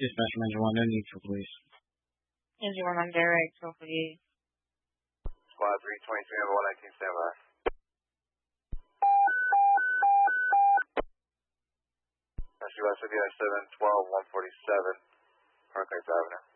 Dispatch Manager 1, no need for police. Engine 1 on direct, 1248. Squad 323 over 119 standby. That's US 712 147 Parkway Avenue.